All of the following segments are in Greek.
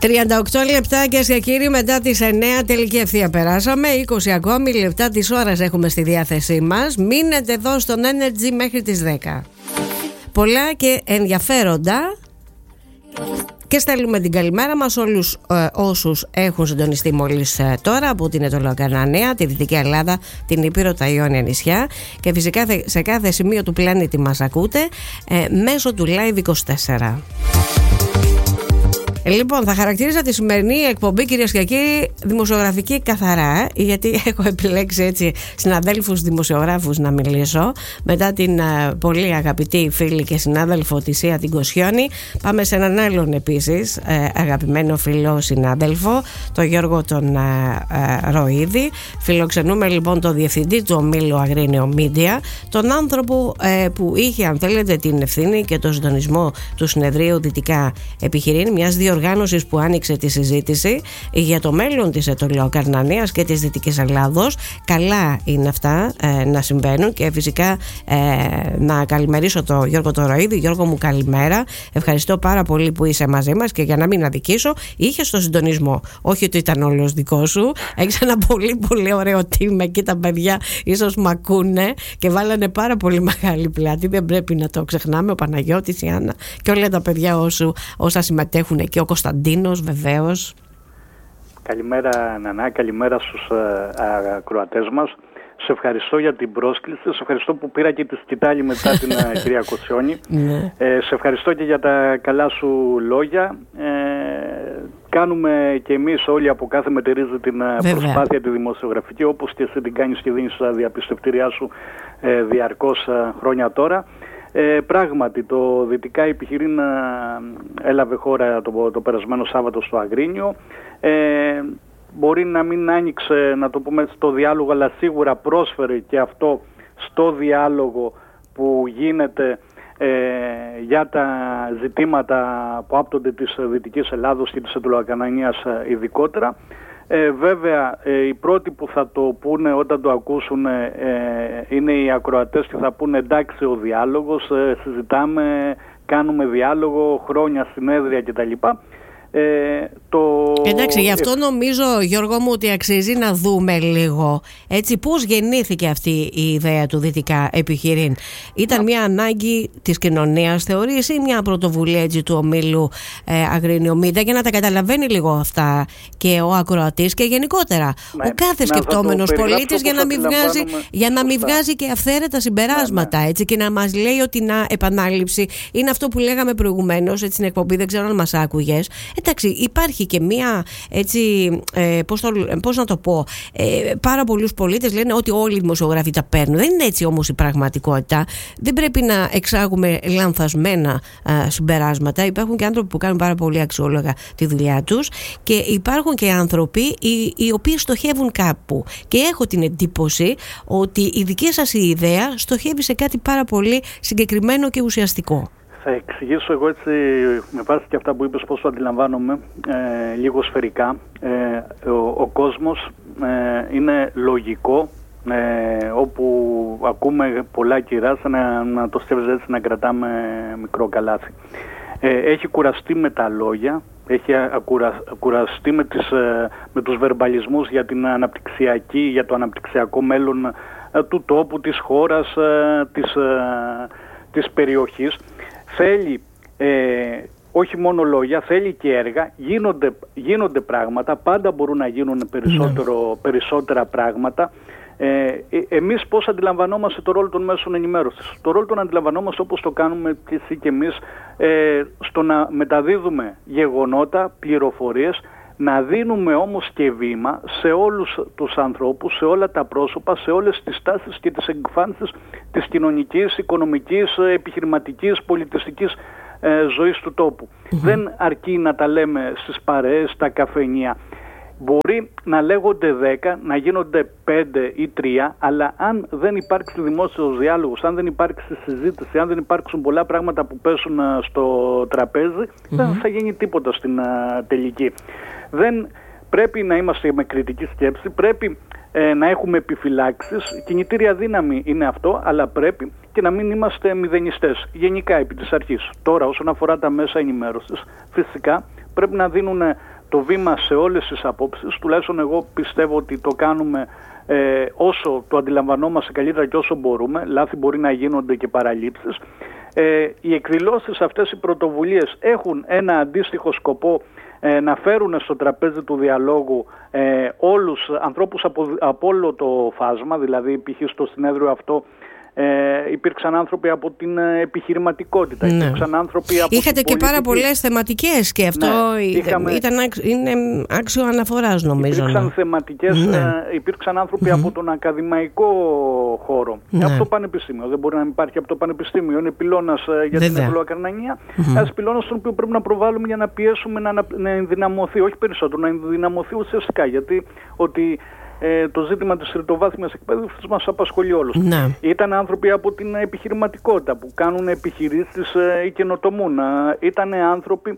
38 λεπτά και κύριοι μετά τις 9 τελική ευθεία περάσαμε. 20 ακόμη λεπτά της ώρας έχουμε στη διάθεσή μας. Μείνετε εδώ στον Energy μέχρι τις 10. Πολλά και ενδιαφέροντα. Και στέλνουμε την καλημέρα μας όλους όσους έχουν συντονιστεί μόλις τώρα από την Αιτωλοκαρνανία, τη Δυτική Ελλάδα, την Ήπειρο, τα Ιόνια νησιά και φυσικά σε κάθε σημείο του πλανήτη μας ακούτε μέσω του Live 24. Λοιπόν, θα χαρακτήριζα τη σημερινή εκπομπή, κυρίες και κύριοι, δημοσιογραφική καθαρά, γιατί έχω επιλέξει έτσι συναδέλφους δημοσιογράφους να μιλήσω. Μετά την πολύ αγαπητή φίλη και συνάδελφο τη Σία την Κοσιόνη, πάμε σε έναν άλλον επίσης αγαπημένο φίλο συνάδελφο, τον Γιώργο τον Ροίδη. Φιλοξενούμε λοιπόν τον διευθυντή του ομίλου Αγρίνιο Media, τον άνθρωπο που είχε, αν θέλετε, την ευθύνη και τον συντονισμό του συνεδρίου Δυτικά Επιχειρήν, μιας διοργάνωσης που άνοιξε τη συζήτηση για το μέλλον της Αιτωλοκαρνανίας και της Δυτικής Ελλάδος. Καλά είναι αυτά να συμβαίνουν και φυσικά να καλημερίσω τον Γιώργο τον Ροίδη. Γιώργο μου, καλημέρα. Ευχαριστώ πάρα πολύ που είσαι μαζί μας και για να μην αδικήσω, είχες το συντονισμό. Όχι ότι ήταν όλος δικό σου. Έχεις ένα πολύ πολύ ωραίο team εκεί, τα παιδιά ίσως μ' ακούνε και βάλανε πάρα πολύ μεγάλη πλάτη. Δεν πρέπει να το ξεχνάμε. Ο Παναγιώτης, η Άννα και όλα τα παιδιά όσα συμμετέχουν εκεί. Ο Κωνσταντίνος βεβαίως. Καλημέρα Νανά, καλημέρα στους ακροατές μας. Σε ευχαριστώ για την πρόσκληση, σε ευχαριστώ που πήρα και τη σκητάλη μετά την κυρία Κοτσιόνη. Σε ευχαριστώ και για τα καλά σου λόγια. Κάνουμε και εμείς όλοι από κάθε μετερίζει την προσπάθεια τη δημοσιογραφική, όπως και εσύ την κάνεις και δίνεις τα διαπιστευτήριά σου διαρκώς χρόνια τώρα. Πράγματι, το Δυτικά Επιχειρήν έλαβε χώρα το περασμένο Σάββατο στο Αγρίνιο. Μπορεί να μην άνοιξε, να το πούμε, στο διάλογο, αλλά σίγουρα πρόσφερε και αυτό στο διάλογο που γίνεται για τα ζητήματα που άπτονται της Δυτικής Ελλάδος και της Αιτωλοκαρνανίας ειδικότερα. Βέβαια, οι πρώτοι που θα το πούνε όταν το ακούσουν είναι οι ακροατές και θα πούνε εντάξει ο διάλογος, συζητάμε, κάνουμε διάλογο, χρόνια συνέδρια κτλ. Εντάξει, γι' αυτό νομίζω, Γιώργο μου, ότι αξίζει να δούμε λίγο έτσι πώς γεννήθηκε αυτή η ιδέα του Δυτικά Επιχειρήν. Ήταν μια ανάγκη της κοινωνίας, θεωρείς, ή μια πρωτοβουλία έτσι του ομίλου Αγρίνιο Media, για να τα καταλαβαίνει λίγο αυτά και ο ακροατής και γενικότερα ο κάθε σκεπτόμενος πολίτης, για να μην βγάζει και αυθαίρετα συμπεράσματα έτσι, και να μας λέει ότι να επανάληψη είναι αυτό που λέγαμε προηγουμένως έτσι, στην εκπομπή, δεν ξέρω αν μας άκουγες. Εντάξει, υπάρχει και μία έτσι, πώς να το πω, πάρα πολλούς πολίτες λένε ότι όλοι οι δημοσιογράφοι τα παίρνουν. Δεν είναι έτσι όμως η πραγματικότητα. Δεν πρέπει να εξάγουμε λανθασμένα συμπεράσματα. Υπάρχουν και άνθρωποι που κάνουν πάρα πολύ αξιόλογα τη δουλειά τους και υπάρχουν και άνθρωποι οι οποίοι στοχεύουν κάπου. Και έχω την εντύπωση ότι η δική σας η ιδέα στοχεύει σε κάτι πάρα πολύ συγκεκριμένο και ουσιαστικό. Θα εξηγήσω εγώ έτσι με βάση και αυτά που είπες πώς το αντιλαμβάνομαι λίγο σφαιρικά. Ο κόσμος είναι λογικό, όπου ακούμε πολλά κυρά σαν να το στέλνεις έτσι, να κρατάμε μικρό καλάθι. Έχει κουραστεί με τα λόγια, έχει κουραστεί με τους βερμπαλισμούς για την για το αναπτυξιακό μέλλον του τόπου, της χώρας, της περιοχής. Θέλει όχι μόνο λόγια, θέλει και έργα, γίνονται πράγματα, πάντα μπορούν να γίνουν περισσότερα πράγματα. Εμείς πώς αντιλαμβανόμαστε το ρόλο των μέσων ενημέρωσης? Το ρόλο τον αντιλαμβανόμαστε όπως το κάνουμε και εσύ και εμείς, στο να μεταδίδουμε γεγονότα, πληροφορίες, να δίνουμε όμως και βήμα σε όλους τους ανθρώπους, σε όλα τα πρόσωπα, σε όλες τις τάσεις και τις εκφάνσεις της κοινωνικής, οικονομικής, επιχειρηματικής, πολιτιστικής ζωής του τόπου. Δεν αρκεί να τα λέμε στις παρέες, στα καφενεία. Μπορεί να λέγονται 10, να γίνονται 5 ή 3, αλλά αν δεν υπάρξει δημόσιος διάλογος, αν δεν υπάρξει συζήτηση, αν δεν υπάρξουν πολλά πράγματα που πέσουν στο τραπέζι, δεν θα γίνει τίποτα στην τελική. Δεν πρέπει να είμαστε με κριτική σκέψη, πρέπει να έχουμε επιφυλάξεις. Κινητήρια δύναμη είναι αυτό, αλλά πρέπει και να μην είμαστε μηδενιστές. Γενικά επί της αρχής. Τώρα, όσον αφορά τα μέσα ενημέρωσης, φυσικά πρέπει να δίνουν το βήμα σε όλες τις απόψεις. Τουλάχιστον εγώ πιστεύω ότι το κάνουμε όσο το αντιλαμβανόμαστε καλύτερα και όσο μπορούμε. Λάθη μπορεί να γίνονται και παραλήψεις. Οι εκδηλώσεις αυτές, οι πρωτοβουλίες έχουν ένα αντίστοιχο σκοπό, να φέρουν στο τραπέζι του διαλόγου όλους ανθρώπους από όλο το φάσμα. Δηλαδή π.χ. στο συνέδριο αυτό υπήρξαν άνθρωποι από την επιχειρηματικότητα, υπήρξαν άνθρωποι από είχατε και πάρα πολλές θεματικές και αυτό είναι άξιο αναφοράς, νομίζω. Υπήρξαν θεματικές, υπήρξαν άνθρωποι από τον ακαδημαϊκό χώρο, από το πανεπιστήμιο. Δεν μπορεί να μην υπάρχει από το πανεπιστήμιο. Είναι πυλώνας για την Εθνολογικαρνανία. Ένας πυλώνας τον οποίο πρέπει να προβάλλουμε για να πιέσουμε να ενδυναμωθεί, όχι περισσότερο, να ενδυναμωθεί ουσιαστικά. Γιατί το ζήτημα της τριτοβάθμιας εκπαίδευσης μας απασχολεί όλους. Ήταν άνθρωποι από την επιχειρηματικότητα που κάνουν επιχειρήσεις ή καινοτομούν. Ήταν άνθρωποι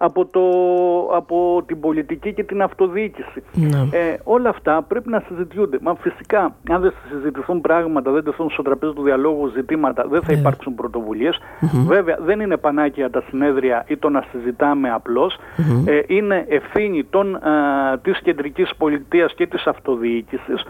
από την πολιτική και την αυτοδιοίκηση. Όλα αυτά πρέπει να συζητιούνται. Μα φυσικά, αν δεν συζητηθούν πράγματα, δεν τεθούν στο τραπέζι του διαλόγου ζητήματα, δεν θα υπάρξουν πρωτοβουλίες. Βέβαια, δεν είναι πανάκια τα συνέδρια ή το να συζητάμε απλώς. Είναι ευθύνη της κεντρικής πολιτείας και της αυτοδιοίκησης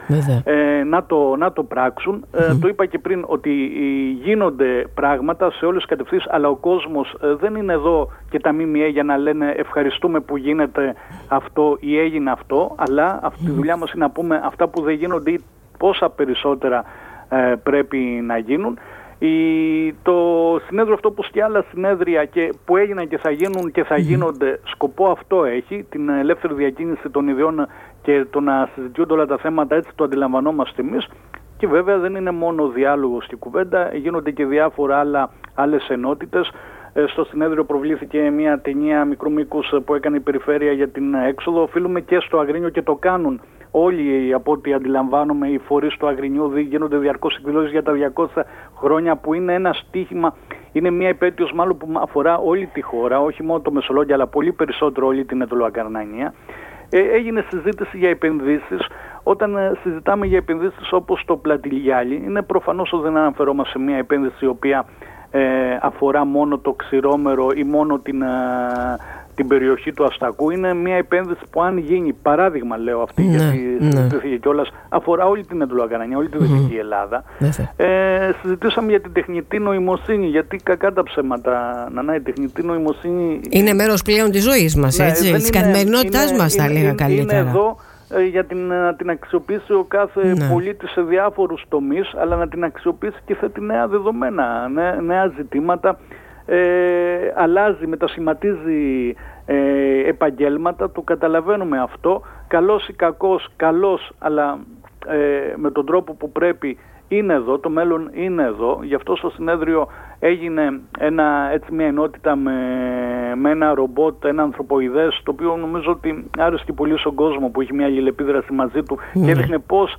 να το πράξουν. Το είπα και πριν ότι γίνονται πράγματα σε όλες τις κατευθύνσεις, αλλά ο κόσμος δεν είναι εδώ και τα ΜΜΕ για να λένε ευχαριστούμε που γίνεται αυτό ή έγινε αυτό, αλλά αυτή τη δουλειά μας είναι να πούμε αυτά που δεν γίνονται ή πόσα περισσότερα πρέπει να γίνουν. Το συνέδριο αυτό, όπως και άλλα συνέδρια που έγιναν και θα γίνουν και θα γίνονται, σκοπό αυτό έχει, την ελεύθερη διακίνηση των ιδεών και το να συζητιούνται όλα τα θέματα, έτσι το αντιλαμβανόμαστε εμείς. Και βέβαια δεν είναι μόνο διάλογος και κουβέντα, γίνονται και διάφορα άλλες ενότητες. Στο συνέδριο προβλήθηκε μια ταινία μικρού μήκους που έκανε η Περιφέρεια για την έξοδο. Οφείλουμε και στο Αγρίνιο και το κάνουν όλοι, από ό,τι αντιλαμβάνομαι, οι φορείς του Αγρινιού. Γίνονται διαρκώς εκδηλώσεις για τα 200 χρόνια, που είναι ένα στίχημα, είναι μια επέτειος μάλλον που αφορά όλη τη χώρα, όχι μόνο το Μεσολόγγιο, αλλά πολύ περισσότερο όλη την Εθνολογικαρνανία. Έγινε συζήτηση για επενδύσεις. Όταν συζητάμε για επενδύσεις όπως το Πλατιλιάλι, είναι προφανώς ότι δεν αναφερόμαστε σε μια επένδυση η οποία αφορά μόνο το Ξηρόμερο ή μόνο την περιοχή του Αστακού. Είναι μια επένδυση που, αν γίνει, παράδειγμα λέω αυτή, γιατί συζητήθηκε κιόλας, αφορά όλη την Εθνολογικαρνανία, όλη τη Δυτική Ελλάδα. Συζητήσαμε για την τεχνητή νοημοσύνη, γιατί κακά τα ψέματα, η τεχνητή νοημοσύνη είναι μέρος πλέον της ζωής μας, της καθημερινότητάς μας, θα λέγα καλύτερα. Είναι εδώ για να την αξιοποιήσει ο κάθε πολίτης σε διάφορους τομείς, αλλά να την αξιοποιήσει και θέτει νέα δεδομένα, νέα ζητήματα, αλλάζει, μετασχηματίζει επαγγέλματα, το καταλαβαίνουμε αυτό, καλός ή κακός, καλός, αλλά με τον τρόπο που πρέπει, είναι εδώ, το μέλλον είναι εδώ. Γι' αυτό στο συνέδριο έγινε μια ενότητα με ένα ρομπότ, ένα ανθρωποειδές, το οποίο νομίζω ότι άρεσε πολύ στον κόσμο, που έχει μια αλληλεπίδραση μαζί του και έδειχνε πώς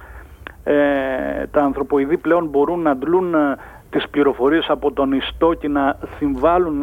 τα ανθρωποειδή πλέον μπορούν να αντλούν τις πληροφορίες από τον ιστό και να συμβάλλουν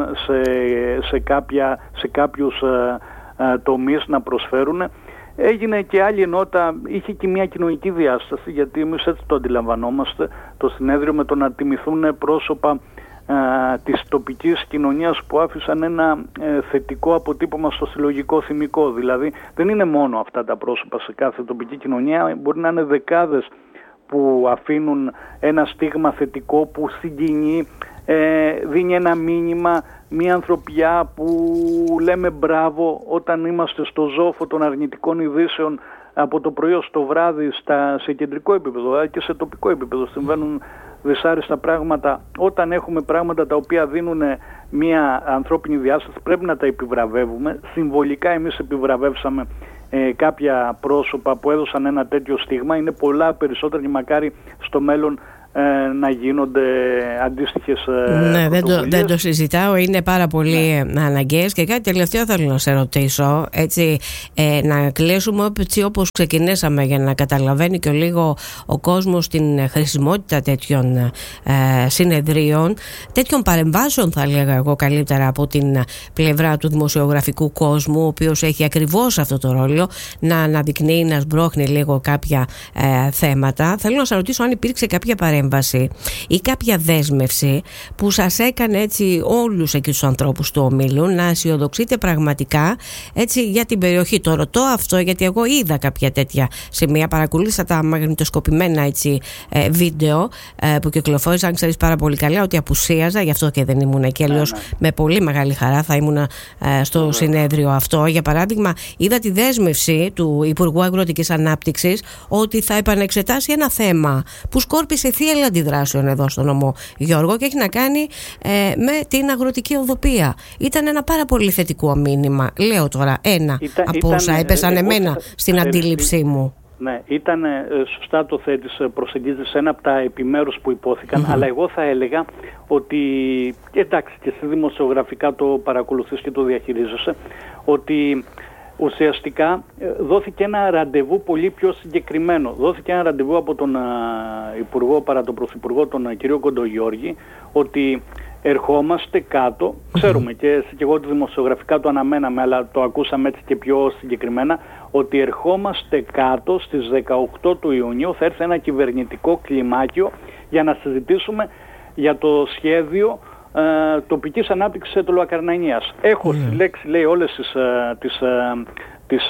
σε κάποιους τομείς, να προσφέρουν. Έγινε και άλλη ενότητα, είχε και μια κοινωνική διάσταση, γιατί εμείς έτσι το αντιλαμβανόμαστε το συνέδριο, με το να τιμηθούν πρόσωπα της τοπικής κοινωνίας που άφησαν ένα θετικό αποτύπωμα στο συλλογικό θυμικό. Δηλαδή δεν είναι μόνο αυτά τα πρόσωπα σε κάθε τοπική κοινωνία, μπορεί να είναι δεκάδες που αφήνουν ένα στίγμα θετικό που συγκινεί, δίνει ένα μήνυμα, μια ανθρωπιά που λέμε μπράβο όταν είμαστε στο ζόφο των αρνητικών ειδήσεων από το πρωί ως το βράδυ σε κεντρικό επίπεδο και σε τοπικό επίπεδο. Συμβαίνουν δυσάρεστα πράγματα. Όταν έχουμε πράγματα τα οποία δίνουν μια ανθρώπινη διάσταση, πρέπει να τα επιβραβεύουμε. Συμβολικά εμείς επιβραβεύσαμε κάποια πρόσωπα που έδωσαν ένα τέτοιο στίγμα. Είναι πολλά περισσότερα και μακάρι στο μέλλον να γίνονται αντίστοιχες δεν το συζητάω, είναι πάρα πολύ αναγκαίες. Και κάτι τελευταίο θέλω να σε ρωτήσω, έτσι, να κλείσουμε έτσι όπως ξεκινήσαμε, για να καταλαβαίνει και λίγο ο κόσμος την χρησιμότητα τέτοιων συνεδρίων, τέτοιων παρεμβάσεων, θα λέγα εγώ καλύτερα, από την πλευρά του δημοσιογραφικού κόσμου, ο οποίος έχει ακριβώς αυτό το ρόλο, να αναδεικνύει, να σμπρώχνει λίγο κάποια θέματα. Θέλω να σε ρωτήσω αν υπήρξε κάποια παρέμβαση παρέμβαση ή κάποια δέσμευση που σας έκανε έτσι όλους εκεί τους ανθρώπους του ομίλου να αισιοδοξείτε πραγματικά έτσι για την περιοχή? Το ρωτώ αυτό γιατί εγώ είδα κάποια τέτοια σημεία, παρακολούθησα τα μαγνητοσκοπημένα έτσι βίντεο που κυκλοφόρησαν. Ξέρεις πάρα πολύ καλά ότι απουσίαζα, γι' αυτό και δεν ήμουν εκεί, αλλιώς με πολύ μεγάλη χαρά θα ήμουν στο συνέδριο αυτό. Για παράδειγμα, είδα τη δέσμευση του Υπουργού Αγροτικής Ανάπτυξης ότι θα επανεξετάσει ένα θέμα που σκόρπισε θύελλα αντιδράσεων εδώ στο νομό, Γιώργο, και έχει να κάνει με την αγροτική οδοπία. Ήταν ένα πάρα πολύ θετικό μήνυμα. Λέω τώρα από όσα έπεσαν εμένα στην αντίληψή μου. Ναι, ήταν σωστά το θέτεις, προσεγγίζεις ένα από τα επιμέρους που υπόθηκαν, αλλά εγώ θα έλεγα ότι, εντάξει, και εσύ δημοσιογραφικά το παρακολουθείς και το διαχειρίζεσαι, ότι ουσιαστικά δόθηκε ένα ραντεβού πολύ πιο συγκεκριμένο. Δόθηκε ένα ραντεβού από τον Υπουργό, παρά τον Πρωθυπουργό, τον κύριο Κοντογιώργη, ότι ερχόμαστε κάτω, ξέρουμε και εσύ και εγώ ότι δημοσιογραφικά το αναμέναμε, αλλά το ακούσαμε έτσι και πιο συγκεκριμένα, ότι ερχόμαστε κάτω στις 18 του Ιουνίου, θα έρθει ένα κυβερνητικό κλιμάκιο για να συζητήσουμε για το σχέδιο τοπικής ανάπτυξης Αιτωλοακαρνανίας. Έχω συλλέξει, λέει, όλες τις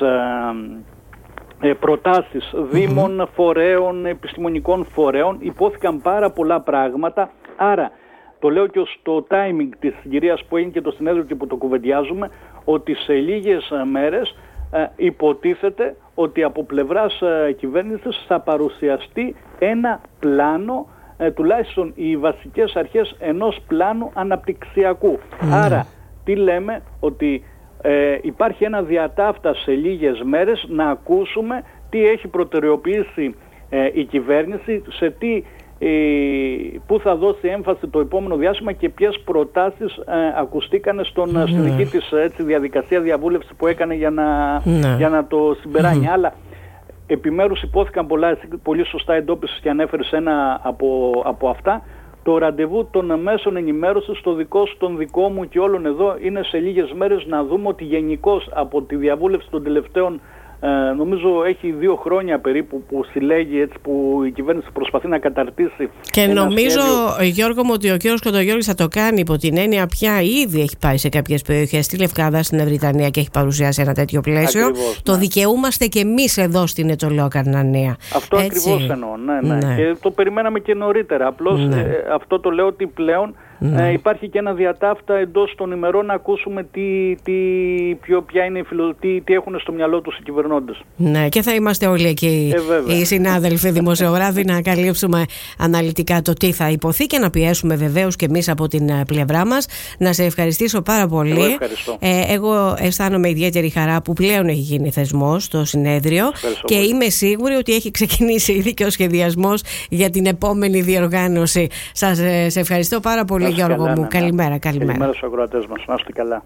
προτάσεις δήμων, φορέων, επιστημονικών φορέων. Υπόθηκαν πάρα πολλά πράγματα, άρα το λέω και στο timing της συγκυρίας που έγινε και το συνέδριο και που το κουβεντιάζουμε, ότι σε λίγες μέρες υποτίθεται ότι από πλευράς κυβέρνησης θα παρουσιαστεί ένα πλάνο, τουλάχιστον οι βασικές αρχές ενός πλάνου αναπτυξιακού. Άρα τι λέμε? Ότι υπάρχει ένα διατάφτα σε λίγες μέρες να ακούσουμε τι έχει προτεραιοποιήσει η κυβέρνηση, σε τι, που θα δώσει έμφαση το επόμενο διάστημα και ποιες προτάσεις ακουστήκαν στην δική της διαδικασία διαβούλευση που έκανε για να το συμπεράνει. Αλλά επιμέρους υπόθηκαν πολλά, πολύ σωστά εντόπισες και ανέφερες ένα από αυτά. Το ραντεβού των μέσων ενημέρωσης, τον δικό μου και όλων εδώ, είναι σε λίγες μέρες να δούμε ότι γενικώς από τη διαβούλευση των τελευταίων, νομίζω έχει 2 χρόνια περίπου που συλλέγει, έτσι, που η κυβέρνηση προσπαθεί να καταρτήσει. Και νομίζω, Γιώργο μου, ότι ο κύριος Κοντογιώργης θα το κάνει υπό την έννοια πια ήδη έχει πάει σε κάποιες περιοχές, στη Λευκάδα, στην Ευρυτανία, και έχει παρουσιάσει ένα τέτοιο πλαίσιο. Ακριβώς, το δικαιούμαστε και εμείς εδώ στην Αιτωλοακαρνανία. Αυτό ακριβώς εννοώ. Ναι. Και το περιμέναμε και νωρίτερα. Απλώς αυτό το λέω ότι πλέον υπάρχει και ένα διατάφτα εντός των ημερών να ακούσουμε ποια είναι τι έχουν στο μυαλό τους οι κυβερνώντες. Ναι, και θα είμαστε όλοι εκεί οι συνάδελφοι δημοσιογράφοι να καλύψουμε αναλυτικά το τι θα υποθεί και να πιέσουμε βεβαίως και εμείς από την πλευρά μας. Να σε ευχαριστήσω πάρα πολύ. Εγώ αισθάνομαι ιδιαίτερη χαρά που πλέον έχει γίνει θεσμός στο συνέδριο και είμαι σίγουρη ότι έχει ξεκινήσει ήδη και ο σχεδιασμός για την επόμενη διοργάνωση. Σε ευχαριστώ πάρα πολύ, Γιώργο μου. Καλημέρα. Καλημέρα στους ακροατές μας. Να είστε καλά.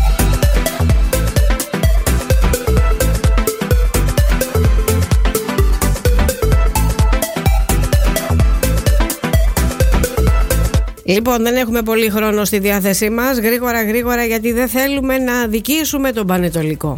Λοιπόν, δεν έχουμε πολύ χρόνο στη διάθεσή μας. Γρήγορα, γιατί δεν θέλουμε να δικήσουμε τον Πανετολικό.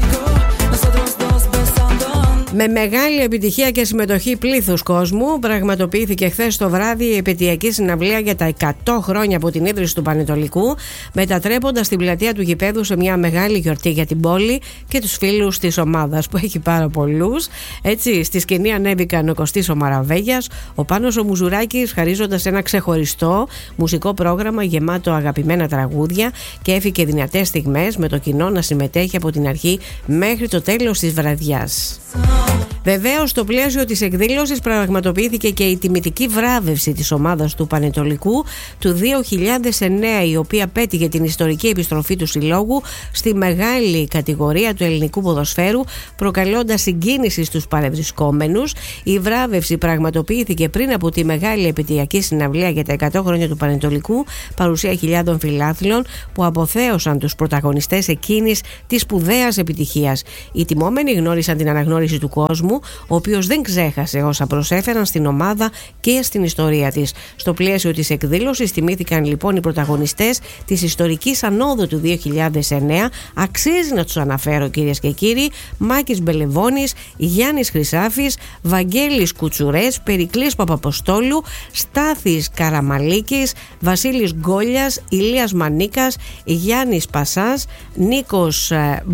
Με μεγάλη επιτυχία και συμμετοχή πλήθους κόσμου, πραγματοποιήθηκε χθες το βράδυ η επαιτειακή συναυλία για τα 100 χρόνια από την ίδρυση του Πανετολικού, μετατρέποντας την πλατεία του γηπέδου σε μια μεγάλη γιορτή για την πόλη και τους φίλους της ομάδας, που έχει πάρα πολλούς. Έτσι, στη σκηνή ανέβηκαν ο Κωστής ο Μαραβέγιας, ο Πάνος ο Μουζουράκης, χαρίζοντας ένα ξεχωριστό μουσικό πρόγραμμα γεμάτο αγαπημένα τραγούδια, και έφυγε δυνατές στιγμές με το κοινό να συμμετέχει από την αρχή μέχρι το τέλος της βραδιάς. Βεβαίως, στο πλαίσιο της εκδήλωσης πραγματοποιήθηκε και η τιμητική βράβευση της ομάδας του Πανετολικού του 2009, η οποία πέτυχε την ιστορική επιστροφή του συλλόγου στη μεγάλη κατηγορία του ελληνικού ποδοσφαίρου, προκαλώντας συγκίνηση στους παρευρισκόμενους. Η βράβευση πραγματοποιήθηκε πριν από τη μεγάλη επαιτειακή συναυλία για τα 100 χρόνια του Πανετολικού, παρουσία χιλιάδων φιλάθλων που αποθέωσαν τους πρωταγωνιστές εκείνης της σπουδαίας επιτυχίας. Οι τιμόμενοι γνώρισαν την αναγνώριση του κόσμου ο οποίος δεν ξέχασε όσα προσέφεραν στην ομάδα και στην ιστορία της. Στο πλαίσιο της εκδήλωσης τιμήθηκαν λοιπόν οι πρωταγωνιστές της ιστορικής ανόδου του 2009. Αξίζει να τους αναφέρω, κυρίες και κύριοι: Μάκης Μπελεβώνης, Γιάννης Χρυσάφης, Βαγγέλης Κουτσουρές, Περικλής Παπαποστόλου, Στάθης Καραμαλίκης, Βασίλης Γκόλιας, Ηλίας Μανίκας, Γιάννης Πασάς, Νίκος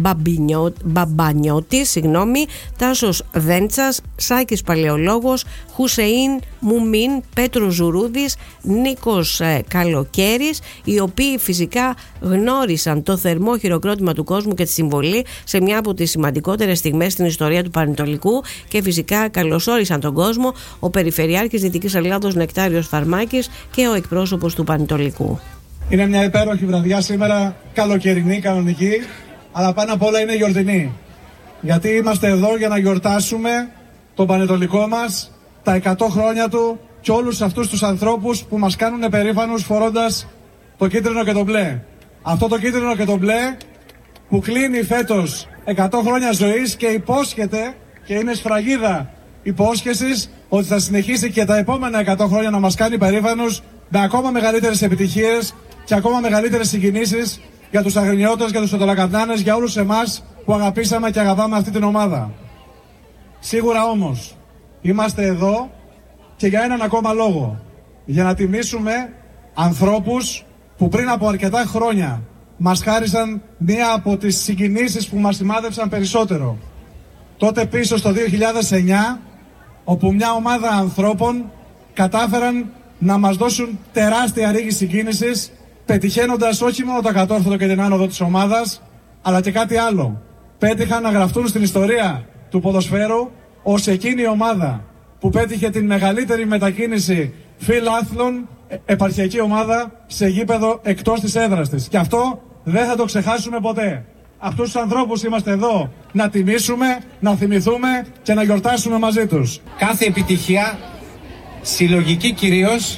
Μπαμπανιώτης, Τάσος Δέντσας, Σάκης Παλαιολόγος, Χουσεΐν Μουμίν, Πέτρος Ζουρούδης, Νίκος Καλοκαίρης, οι οποίοι φυσικά γνώρισαν το θερμό χειροκρότημα του κόσμου και τη συμβολή σε μια από τις σημαντικότερες στιγμές στην ιστορία του Πανετολικού, και φυσικά καλωσόρισαν τον κόσμο ο Περιφερειάρχης Δυτικής Ελλάδος Νεκτάριος Φαρμάκης και ο εκπρόσωπος του Πανετολικού. Είναι μια υπέροχη βραδιά σήμερα, καλοκαιρινή, κανονική, αλλά πάνω απ' όλα είναι γιορτινή. Γιατί είμαστε εδώ για να γιορτάσουμε τον Πανετολικό μας, τα 100 χρόνια του και όλους αυτούς τους ανθρώπους που μας κάνουν περήφανους φορώντας το κίτρινο και το μπλε. Αυτό το κίτρινο και το μπλε που κλείνει φέτος 100 χρόνια ζωής και υπόσχεται, και είναι σφραγίδα υπόσχεσης, ότι θα συνεχίσει και τα επόμενα 100 χρόνια να μας κάνει περήφανους με ακόμα μεγαλύτερες επιτυχίες και ακόμα μεγαλύτερες συγκινήσεις για τους αγρινιώτες, για τους Σωτολακατνάνες, για όλους εμάς που αγαπήσαμε και αγαπάμε αυτή την ομάδα. Σίγουρα όμως είμαστε εδώ και για έναν ακόμα λόγο. Για να τιμήσουμε ανθρώπους που πριν από αρκετά χρόνια μας χάρισαν μία από τις συγκινήσεις που μας σημάδευσαν περισσότερο. Τότε πίσω στο 2009, όπου μια ομάδα ανθρώπων κατάφεραν να μας δώσουν τεράστια ρήγη συγκίνησης, πετυχαίνοντας όχι μόνο το κατόρθωτο και την άνοδο της ομάδας, αλλά και κάτι άλλο. Πέτυχαν να γραφτούν στην ιστορία του ποδοσφαίρου ως εκείνη η ομάδα που πέτυχε την μεγαλύτερη μετακίνηση φιλάθλων, επαρχιακή ομάδα, σε γήπεδο εκτός της έδρας της. Και αυτό δεν θα το ξεχάσουμε ποτέ. Αυτούς τους ανθρώπους είμαστε εδώ να τιμήσουμε, να θυμηθούμε και να γιορτάσουμε μαζί τους. Κάθε επιτυχία, συλλογική κυρίως,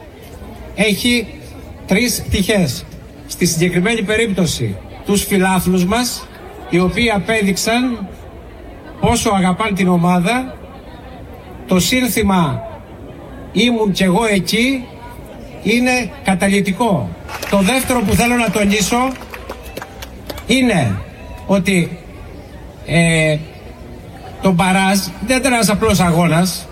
έχει 3 πτυχές. Στη συγκεκριμένη περίπτωση τους φιλάθλους μας, οι οποίοι απέδειξαν πόσο αγαπάνε την ομάδα. Το σύνθημα «Ήμουν κι εγώ εκεί» είναι καταλυτικό. Το δεύτερο που θέλω να τονίσω είναι ότι το μπαράζ δεν ήταν ένας απλός αγώνας.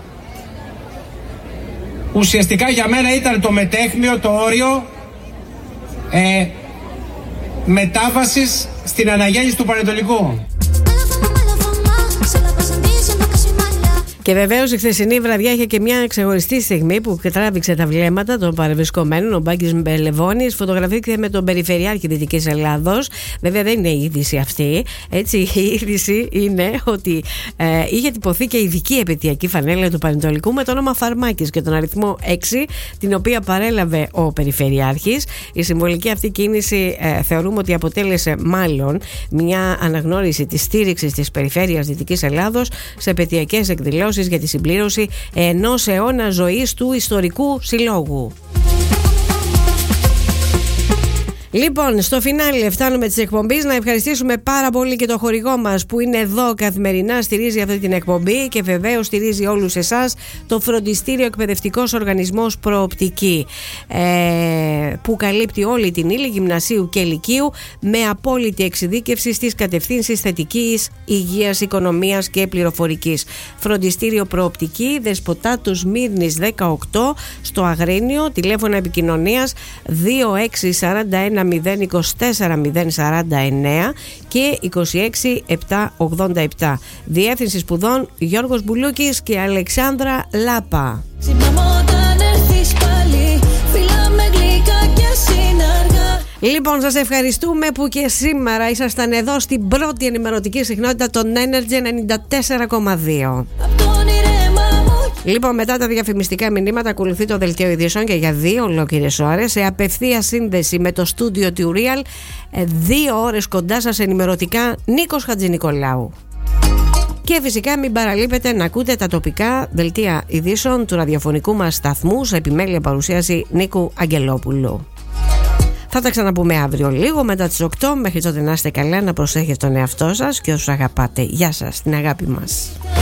Ουσιαστικά για μένα ήταν το μετέχμιο, το όριο μετάβασης στην αναγέννηση του Πανετολικού. Και βεβαίως η χθεσινή βραδιά είχε και μια ξεχωριστή στιγμή που τράβηξε τα βλέμματα των παρευρισκομένων. Ο Μπάκης Μπελεβώνης φωτογραφήθηκε με τον Περιφερειάρχη Δυτικής Ελλάδος. Βέβαια δεν είναι η είδηση αυτή. Έτσι, η είδηση είναι ότι είχε τυπωθεί και ειδική επαιτειακή φανέλα του Πανετολικού με το όνομα Φαρμάκης και τον αριθμό 6, την οποία παρέλαβε ο Περιφερειάρχης. Η συμβολική αυτή κίνηση θεωρούμε ότι αποτέλεσε μάλλον μια αναγνώριση της στήριξης της Περιφέρειας Δυτικής Ελλάδος σε επαιτειακές εκδηλώσεις για τη συμπλήρωση ενός αιώνα ζωής του ιστορικού συλλόγου. Λοιπόν, στο φινάλε φτάνουμε της εκπομπής. Να ευχαριστήσουμε πάρα πολύ και το χορηγό μας που είναι εδώ καθημερινά, στηρίζει αυτή την εκπομπή και βεβαίως στηρίζει όλους εσάς, το Φροντιστήριο Εκπαιδευτικός Οργανισμός Προοπτική, που καλύπτει όλη την ύλη γυμνασίου και λυκείου με απόλυτη εξειδίκευση στις κατευθύνσεις θετικής υγείας, οικονομίας και πληροφορικής. Φροντιστήριο Προοπτική, Δεσποτάτου Σμύρνης 18 στο Αγρίνιο, τηλέφωνα επικοινωνίας 2641 024 049 και 26 787. Διεύθυνση σπουδών Γιώργος Μπουλούκης και Αλεξάνδρα Λάπα. Λοιπόν, σας ευχαριστούμε που και σήμερα ήσασταν εδώ στην πρώτη ενημερωτική συχνότητα των Energy 94,2. Λοιπόν, μετά τα διαφημιστικά μηνύματα ακολουθεί το δελτίο ειδήσεων και για 2 ολόκληρες ώρες σε απευθεία σύνδεση με το στούντιο του Real, 2 ώρες κοντά σας ενημερωτικά, Νίκος Χατζηνικολάου. Και φυσικά μην παραλείπετε να ακούτε τα τοπικά δελτία ειδήσεων του ραδιοφωνικού μας σταθμού σε επιμέλεια παρουσίαση Νίκου Αγγελόπουλου. Θα τα ξαναπούμε αύριο λίγο μετά τις 8. Μέχρι τότε να είστε καλά, να προσέχετε τον εαυτό σας και όσους αγαπάτε. Γεια σας, την αγάπη μας.